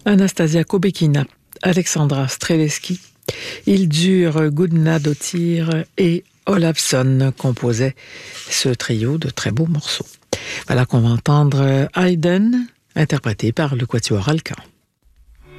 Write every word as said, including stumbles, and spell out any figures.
Anastasia Kobekina, Alexandra Streleski, Hildur Gudnadottir et Olafsson composaient ce trio de très beaux morceaux. Voilà qu'on va entendre Haydn, interprété par le Quatuor Alkan.